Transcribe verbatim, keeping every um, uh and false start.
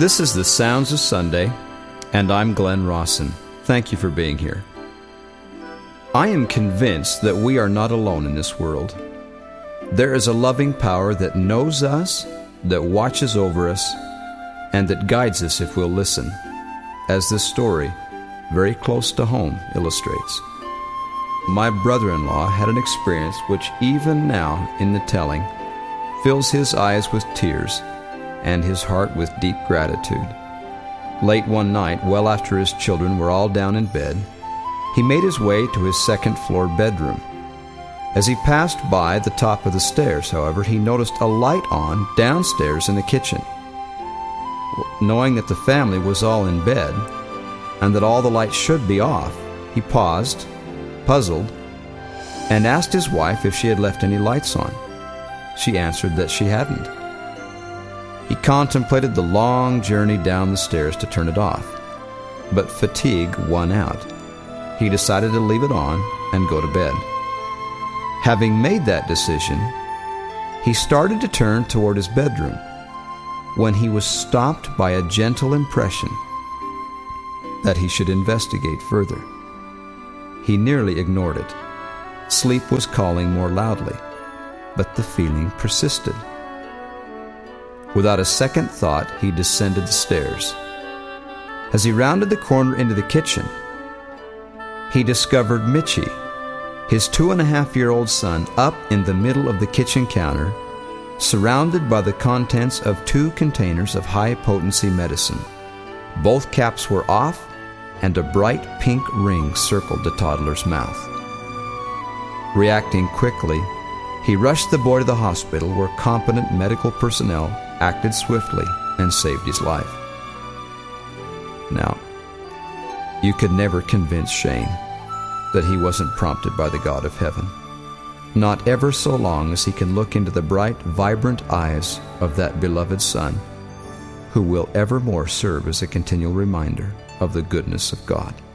This is the Sounds of Sunday, and I'm Glenn Rawson. Thank you for being here. I am convinced that we are not alone in this world. There is a loving power that knows us, that watches over us, and that guides us if we'll listen, as this story, very close to home, illustrates. My brother-in-law had an experience which even now, in the telling, fills his eyes with tears and his heart with deep gratitude. Late one night, well after his children were all down in bed, he made his way to his second-floor bedroom. As he passed by the top of the stairs, however, he noticed a light on downstairs in the kitchen. Knowing that the family was all in bed and that all the lights should be off, he paused, puzzled, and asked his wife if she had left any lights on. She answered that she hadn't. He contemplated the long journey down the stairs to turn it off, but fatigue won out. He decided to leave it on and go to bed. Having made that decision, he started to turn toward his bedroom when he was stopped by a gentle impression that he should investigate further. He nearly ignored it. Sleep was calling more loudly, but the feeling persisted. Without a second thought, he descended the stairs. As he rounded the corner into the kitchen, he discovered Mitchie, his two-and-a-half-year-old son, up in the middle of the kitchen counter, surrounded by the contents of two containers of high-potency medicine. Both caps were off, and a bright pink ring circled the toddler's mouth. Reacting quickly, he rushed the boy to the hospital, where competent medical personnel acted swiftly and saved his life. Now, you could never convince Shane that he wasn't prompted by the God of heaven, not ever so long as he can look into the bright, vibrant eyes of that beloved Son, who will evermore serve as a continual reminder of the goodness of God.